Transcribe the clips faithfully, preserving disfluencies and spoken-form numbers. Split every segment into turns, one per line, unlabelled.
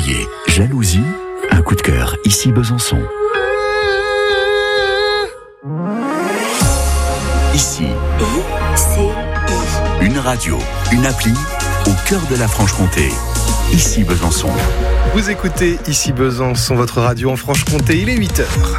foyer. Jalousie, un coup de cœur, ici Besançon. Ici.
Ici.
Une radio, une appli, au cœur de la Franche-Comté. Ici Besançon.
Vous écoutez Ici Besançon, votre radio en Franche-Comté, il est huit heures.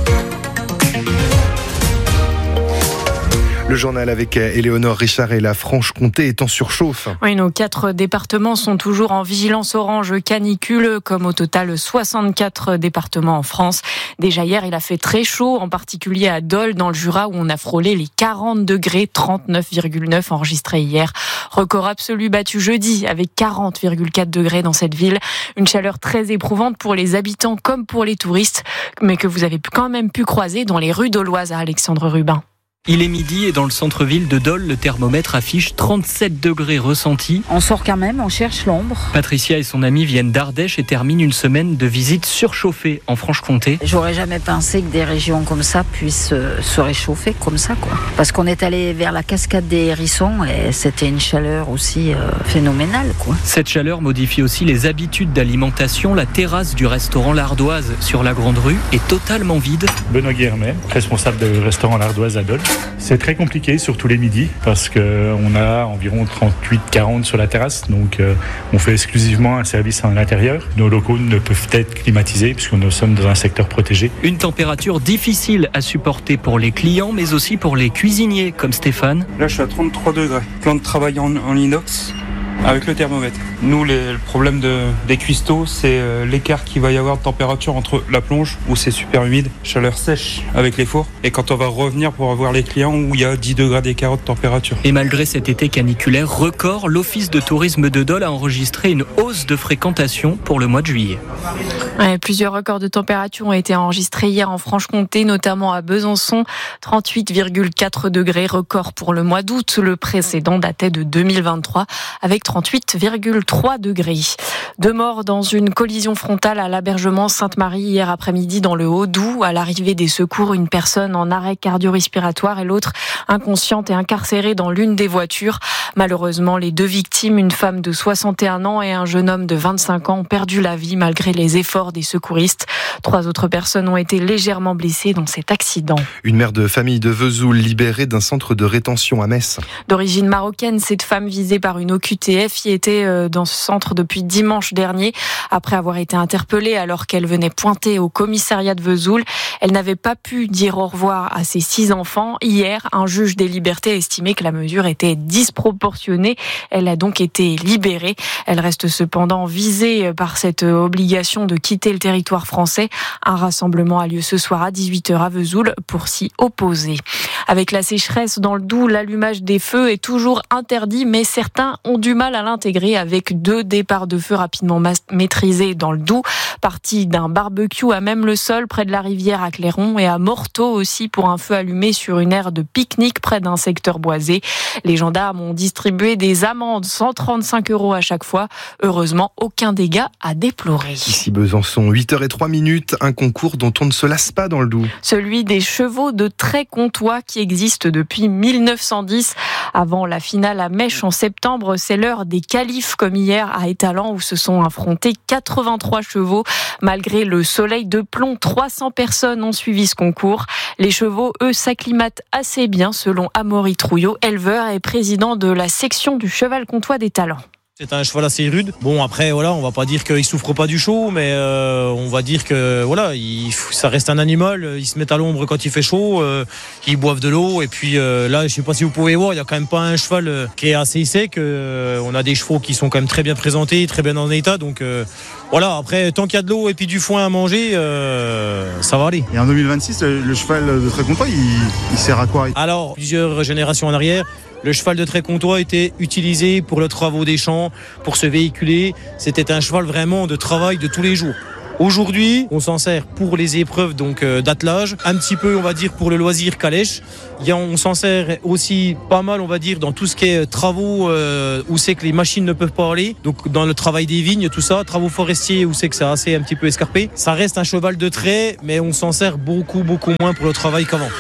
Le journal avec Éléonore Richard et la Franche-Comté est en surchauffe.
Oui, nos quatre départements sont toujours en vigilance orange canicule, comme au total soixante-quatre départements en France. Déjà hier, il a fait très chaud, en particulier à Dole, dans le Jura, où on a frôlé les quarante degrés, trente-neuf virgule neuf enregistrés hier. Record absolu battu jeudi, avec quarante virgule quatre degrés dans cette ville. Une chaleur très éprouvante pour les habitants comme pour les touristes, mais que vous avez quand même pu croiser dans les rues doloises à Alexandre Rubin.
Il est midi et dans le centre-ville de Dole, le thermomètre affiche trente-sept degrés ressentis.
On sort quand même, on cherche l'ombre.
Patricia et son amie viennent d'Ardèche et terminent une semaine de visite surchauffée en Franche-Comté.
J'aurais jamais pensé que des régions comme ça puissent se réchauffer comme ça, quoi. Parce qu'on est allé vers la cascade des Hérissons et c'était une chaleur aussi euh, phénoménale, quoi.
Cette chaleur modifie aussi les habitudes d'alimentation. La terrasse du restaurant L'Ardoise sur la Grande Rue est totalement vide.
Benoît Guillermet, responsable du restaurant L'Ardoise à Dole. C'est très compliqué, surtout les midis, parce qu'on a environ trente-huit à quarante sur la terrasse, donc euh, on fait exclusivement un service à l'intérieur. Nos locaux ne peuvent être climatisés, puisque nous sommes dans un secteur protégé.
Une température difficile à supporter pour les clients, mais aussi pour les cuisiniers, comme Stéphane.
Là, je suis à trente-trois degrés. Plan de travail en, en inox. Avec le thermomètre. Nous, les, le problème de, des cuistots, c'est euh, l'écart qu'il va y avoir de température entre la plonge, où c'est super humide, chaleur sèche avec les fours, et quand on va revenir pour avoir les clients où il y a dix degrés d'écart de température.
Et malgré cet été caniculaire record, l'Office de tourisme de Dole a enregistré une hausse de fréquentation pour le mois de juillet.
Ouais, plusieurs records de température ont été enregistrés hier en Franche-Comté, notamment à Besançon, trente-huit virgule quatre degrés, record pour le mois d'août. Le précédent datait de deux mille vingt-trois, avec trente-huit virgule trois degrés. Deux morts dans une collision frontale à l'Abergement Sainte-Marie hier après-midi dans le Haut-Doubs. À l'arrivée des secours, une personne en arrêt cardio-respiratoire et l'autre inconsciente et incarcérée dans l'une des voitures. Malheureusement, les deux victimes, une femme de soixante et un ans et un jeune homme de vingt-cinq ans, ont perdu la vie malgré les efforts des secouristes. Trois autres personnes ont été légèrement blessées dans cet accident.
Une mère de famille de Vesoul libérée d'un centre de rétention à Metz.
D'origine marocaine, cette femme visée par une O Q T F y était dans ce centre depuis dimanche dernier. Après avoir été interpellée alors qu'elle venait pointer au commissariat de Vesoul, elle n'avait pas pu dire au revoir à ses six enfants. Hier, un juge des libertés a estimé que la mesure était disproportionnée. Elle a donc été libérée. Elle reste cependant visée par cette obligation de quitter le territoire français. Un rassemblement a lieu ce soir à dix-huit heures à Vesoul pour s'y opposer. Avec la sécheresse dans le Doubs, l'allumage des feux est toujours interdit, mais certains ont du mal à l'intégrer avec deux départs de feu rapidement maîtrisés dans le Doubs. Parti d'un barbecue à même le sol près de la rivière à Clairon et à Morteau aussi pour un feu allumé sur une aire de pique-nique près d'un secteur boisé. Les gendarmes ont distribué des amendes, cent trente-cinq euros à chaque fois. Heureusement, aucun dégât à déplorer.
Ici Besançon, huit heures zéro trois minutes, un concours dont on ne se lasse pas dans le Doubs.
Celui des chevaux de Trécomtois qui existe depuis mille neuf cent dix. Avant la finale à Mèche en septembre, c'est l'heure des qualifs comme hier à Étalans où se sont affrontés quatre-vingt-trois chevaux. Malgré le soleil de plomb, trois cents personnes ont suivi ce concours. Les chevaux, eux, s'acclimatent assez bien selon Amaury Trouillot, éleveur et président de la section du cheval comtois d'Étalans.
C'est un cheval assez rude. Bon, après, voilà, on va pas dire qu'il souffre pas du chaud, mais euh, on va dire que voilà, il, ça reste un animal. Ils se mettent à l'ombre quand il fait chaud, euh, ils boivent de l'eau. Et puis euh, là, je sais pas si vous pouvez voir, il y a quand même pas un cheval euh, qui est assez sec. Euh, on a des chevaux qui sont quand même très bien présentés, très bien en état. Donc euh, voilà, après, tant qu'il y a de l'eau et puis du foin à manger, euh, ça va aller.
Et en deux mille vingt-six, le, le cheval de Trécomtois, il, il sert à quoi ?
Alors, plusieurs générations en arrière, le cheval de Trécomtois était utilisé pour les travaux des champs, pour se véhiculer. C'était un cheval vraiment de travail de tous les jours. Aujourd'hui, on s'en sert pour les épreuves donc euh, d'attelage, un petit peu, on va dire, pour le loisir calèche. Il y a, on s'en sert aussi pas mal, on va dire, dans tout ce qui est travaux euh, où c'est que les machines ne peuvent pas aller. Donc dans le travail des vignes, tout ça, travaux forestiers où c'est que c'est assez un petit peu escarpé. Ça reste un cheval de trait, mais on s'en sert beaucoup, beaucoup moins pour le travail qu'avant.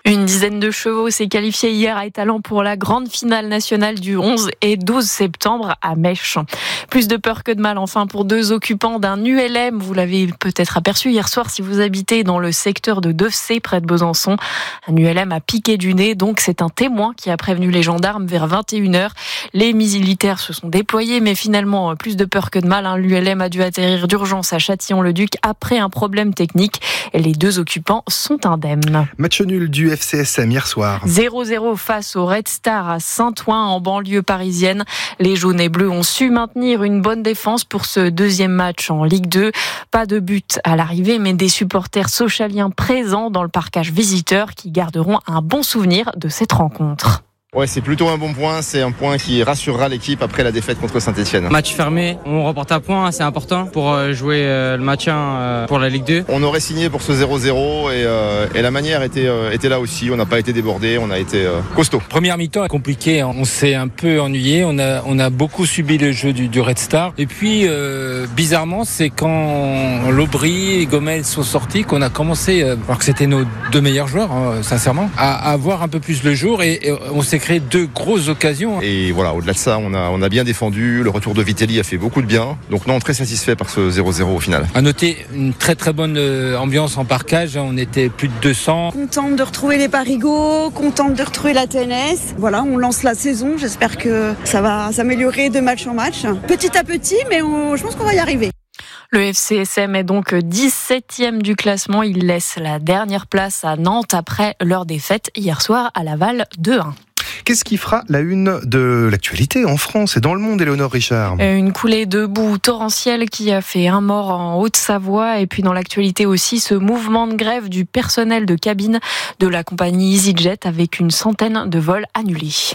Une dizaine de chevaux s'est qualifiée hier à Étalans pour la grande finale nationale du onze et douze septembre à Mèche. Plus de peur que de mal enfin pour deux occupants d'un U L M. Vous l'avez peut-être aperçu hier soir si vous habitez dans le secteur de Devcé près de Besançon. Un U L M a piqué du nez, donc c'est un témoin qui a prévenu les gendarmes vers vingt et une heures. Les militaires se sont déployés, mais finalement plus de peur que de mal. L'U L M a dû atterrir d'urgence à Châtillon-le-Duc après un problème technique. Les deux occupants sont indemnes.
Match nul du F C S M hier soir.
zéro zéro face au Red Star à Saint-Ouen en banlieue parisienne. Les jaunes et bleus ont su maintenir une bonne défense pour ce deuxième match en Ligue deux. Pas de but à l'arrivée, mais des supporters sochaliens présents dans le parcage visiteur qui garderont un bon souvenir de cette rencontre.
Ouais, c'est plutôt un bon point, c'est un point qui rassurera l'équipe après la défaite contre Saint-Etienne.
Match fermé, on remporte un point, c'est important pour jouer le maintien pour la Ligue deux.
On aurait signé pour ce zéro zéro et, euh, et la manière était, euh, était là aussi, on n'a pas été débordé, on a été euh, costaud.
Première mi-temps compliqué, on s'est un peu ennuyé, on a, on a beaucoup subi le jeu du, du Red Star. Et puis, euh, bizarrement, c'est quand Lobry et Gomez sont sortis qu'on a commencé, euh, alors que c'était nos deux meilleurs joueurs, hein, sincèrement, à, à voir un peu plus le jour et, et on s'est créé deux grosses occasions.
Et voilà, au-delà de ça, on a, on a bien défendu. Le retour de Vitelli a fait beaucoup de bien. Donc non, très satisfait par ce zéro zéro au final.
À noter une très très bonne ambiance en parkage. On était plus de deux cents.
Contente de retrouver les parigots, contente de retrouver la T N S. Voilà, on lance la saison. J'espère que ça va s'améliorer de match en match. Petit à petit, mais on, je pense qu'on va y arriver.
Le F C S M est donc dix-septième du classement. Il laisse la dernière place à Nantes après leur défaite hier soir à Laval deux un.
Qu'est-ce qui fera la une de l'actualité en France et dans le monde, Éléonore Richard ?
Une coulée de boue torrentielle qui a fait un mort en Haute-Savoie. Et puis dans l'actualité aussi, ce mouvement de grève du personnel de cabine de la compagnie EasyJet avec une centaine de vols annulés.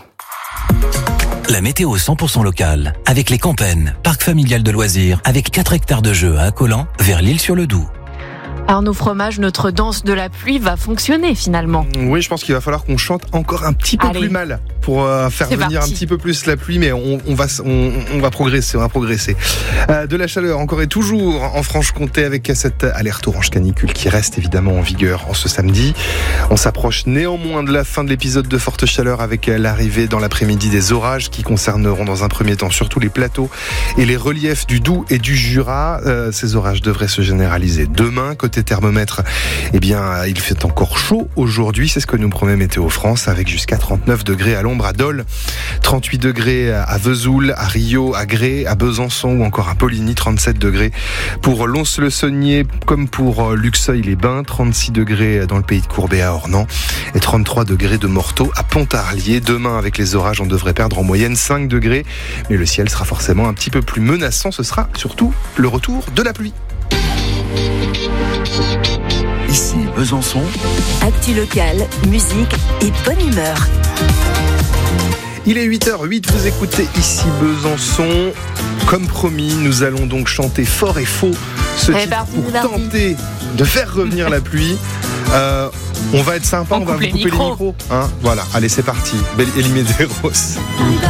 La météo cent pour cent locale avec les Campennes, parc familial de loisirs avec quatre hectares de jeux à Accolant vers l'Île-sur-le-Doubs.
Arnaud Fromage, notre danse de la pluie va fonctionner finalement.
Oui, je pense qu'il va falloir qu'on chante encore un petit peu Allez. plus mal pour euh, faire
C'est
venir
parti.
un petit peu plus la pluie, mais on, on, va, on, on va progresser, on va progresser. Euh, de la chaleur encore et toujours en Franche-Comté avec cette alerte orange canicule qui reste évidemment en vigueur en ce samedi. On s'approche néanmoins de la fin de l'épisode de forte chaleur avec l'arrivée dans l'après-midi des orages qui concerneront dans un premier temps surtout les plateaux et les reliefs du Doubs et du Jura. Euh, ces orages devraient se généraliser demain. Côté thermomètre, eh bien, il fait encore chaud aujourd'hui, c'est ce que nous promet Météo France, avec jusqu'à trente-neuf degrés à l'ombre à Dole, trente-huit degrés à Vesoul, à Rio, à Gré, à Besançon ou encore à Poligny, trente-sept degrés pour Lons-le-Saunier comme pour Luxeuil-les-Bains, trente-six degrés dans le pays de Courbet à Ornans et trente-trois degrés de Morteau à Pontarlier. Demain, avec les orages, on devrait perdre en moyenne cinq degrés, mais le ciel sera forcément un petit peu plus menaçant, ce sera surtout le retour de la pluie.
Ici Besançon.
Actu locale, musique et bonne humeur.
Il est huit heures huit, vous écoutez Ici Besançon. Comme promis, nous allons donc chanter fort et faux ce titre
parti,
pour
parti.
tenter de faire revenir la pluie. Euh, on va être sympa, on,
on
va vous
coupe
couper
les micros.
les micros. Hein, voilà, allez c'est parti. Belle Elie Medeiros.